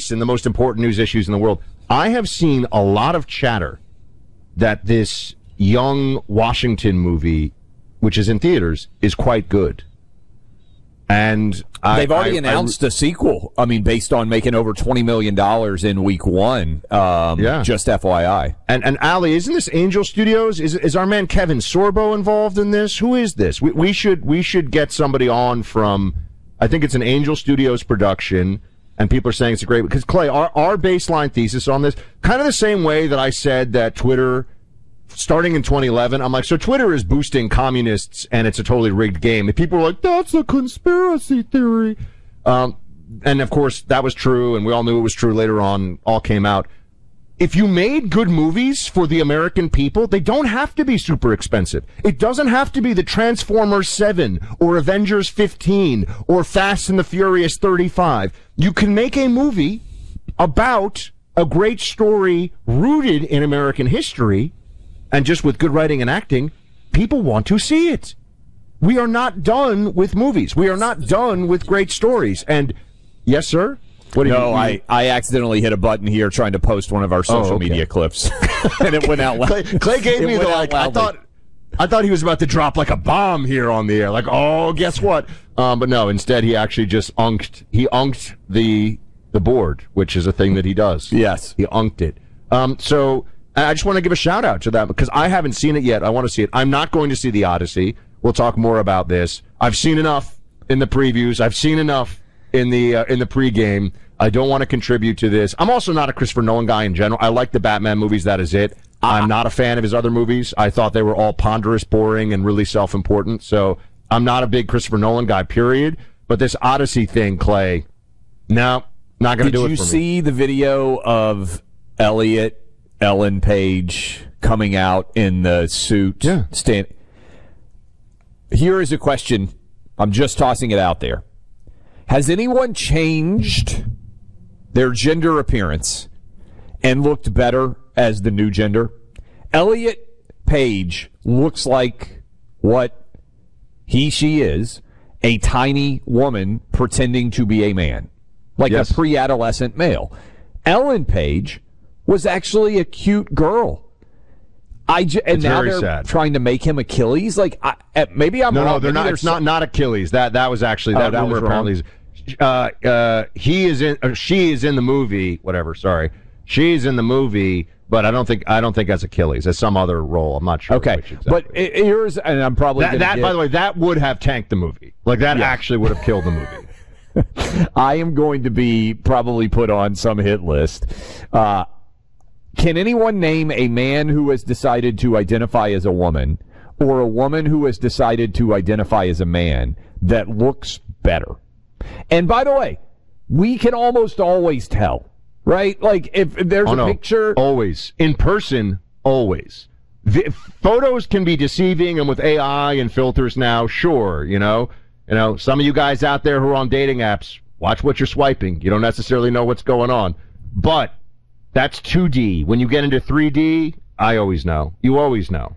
biggest and the most important news issues in the world. I have seen a lot of chatter that this young Washington movie, which is in theaters, is quite good. And they've already announced a sequel. I mean, based on making over $20 million in week one. Just FYI. And Ali, isn't this Angel Studios? Is our man Kevin Sorbo involved in this? Who is this? We should get somebody on from. I think it's an Angel Studios production, and people are saying it's a great. Because Clay, our baseline thesis on this, kind of the same way that I said that Twitter, starting in 2011, I'm like, so Twitter is boosting communists and it's a totally rigged game. And people are like, that's a conspiracy theory. And of course, that was true, and we all knew it was true later on, all came out. If you made good movies for the American people, they don't have to be super expensive. It doesn't have to be the Transformers 7 or Avengers 15 or Fast and the Furious 35. You can make a movie about a great story rooted in American history, and just with good writing and acting, people want to see it. We are not done with movies. We are not done with great stories. And, yes, sir? What do I accidentally hit a button here trying to post one of our social media clips, and it went out loud. Clay gave me the like. I thought he was about to drop like a bomb here on the air. Like, oh, guess what? But no, instead he actually just unked. He unked the board, which is a thing that he does. Yes, he unked it. So I just want to give a shout out to that because I haven't seen it yet. I want to see it. I'm not going to see The Odyssey. We'll talk more about this. I've seen enough in the previews. I've seen enough in the pregame. I don't want to contribute to this. I'm also not a Christopher Nolan guy in general. I like the Batman movies. That is it. I'm not a fan of his other movies. I thought they were all ponderous, boring, and really self-important. So I'm not a big Christopher Nolan guy, period. But this Odyssey thing, Clay, no, not going to do it for me. Did you see the video of Ellen Page coming out in the suit? Yeah. Here is a question. I'm just tossing it out there. Has anyone changed their gender appearance and looked better as the new gender? Elliot Page looks like what she is, a tiny woman pretending to be a man, like a pre-adolescent male. Ellen Page was actually a cute girl. And now they're sad. Trying to make him Achilles. Like maybe I'm wrong. No, they're not. It's not Achilles. That was actually that rumor apparently. She is in the movie. Whatever. Sorry, she's in the movie, but I don't think that's Achilles. That's some other role. I'm not sure. Okay, exactly. But here's, and I'm probably by the way, that would have tanked the movie. Like that actually would have killed the movie. I am going to be probably put on some hit list. Can anyone name a man who has decided to identify as a woman or a woman who has decided to identify as a man that looks better? And by the way, we can almost always tell, right? Like if there's a picture. Always. In person, always. Photos can be deceiving, and with AI and filters now, sure, you know, some of you guys out there who are on dating apps, watch what you're swiping. You don't necessarily know what's going on. But that's 2D. When you get into 3D, I always know. You always know.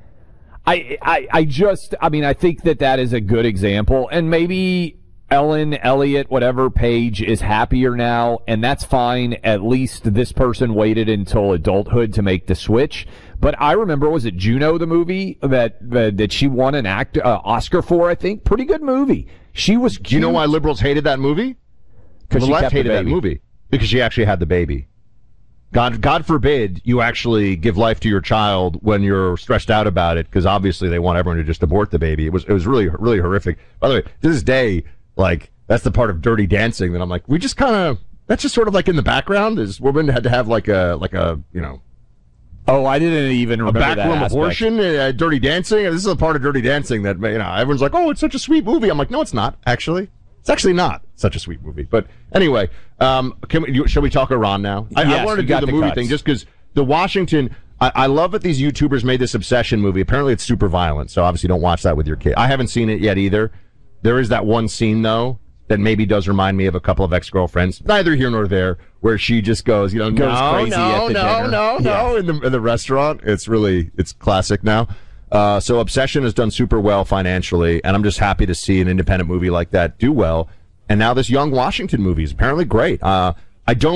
I think that is a good example. And maybe Ellen, Elliot, whatever, Page is happier now, and that's fine. At least this person waited until adulthood to make the switch. But I remember, was it Juno, the movie that she won an Oscar for, I think? Pretty good movie. She was cute. Do you know why liberals hated that movie? Because the left hated that movie. Because she actually had the baby. God forbid you actually give life to your child when you're stressed out about it, because obviously they want everyone to just abort the baby. It was really, really horrific. By the way, to this day, like, that's the part of Dirty Dancing that I'm like, we just kind of, that's just sort of like in the background, is women had to have like a Oh, I didn't even remember that backroom abortion, Dirty Dancing. This is a part of Dirty Dancing that, everyone's like, oh, it's such a sweet movie. I'm like, no, it's not, actually. It's actually not such a sweet movie. But anyway, shall we talk Iran now? I wanted to do the movie thing just because the Washington, I love that these YouTubers made this Obsession movie. Apparently it's super violent, so obviously don't watch that with your kid. I haven't seen it yet either. There is that one scene, though, that maybe does remind me of a couple of ex-girlfriends, neither here nor there, where she just goes, crazy at the dinner. in the restaurant. It's classic now. So Obsession has done super well financially, and I'm just happy to see an independent movie like that do well. And now this Young Washington movie is apparently great. I don't